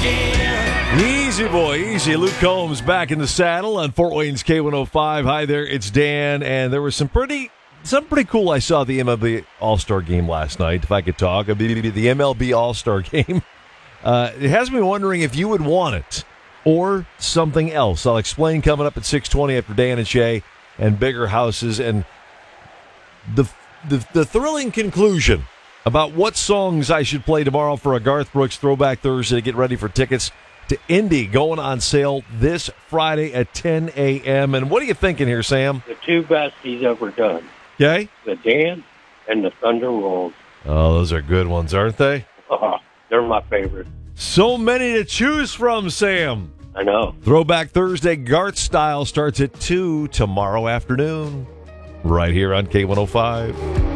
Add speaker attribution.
Speaker 1: Easy boy, easy. Luke Combs back in the saddle on Fort Wayne's K105. Hi there, it's Dan, and there was something pretty cool I saw at the MLB All-Star Game last night, if I could talk. The MLB All-Star Game. It has me wondering if you would want it or something else. I'll explain coming up at 6:20 after Dan and Shay and Bigger Houses, and the thrilling conclusion about what songs I should play tomorrow for a Garth Brooks Throwback Thursday to get ready for tickets to Indy going on sale this Friday at 10 a.m. And what are you thinking here, Sam?
Speaker 2: The two best he's ever done.
Speaker 1: Okay.
Speaker 2: The Dance and the Thunder Rolls.
Speaker 1: Oh, those are good ones, aren't they?
Speaker 2: They're my favorite.
Speaker 1: So many to choose from, Sam.
Speaker 2: I know.
Speaker 1: Throwback Thursday Garth style starts at 2 tomorrow afternoon. Right here on K105.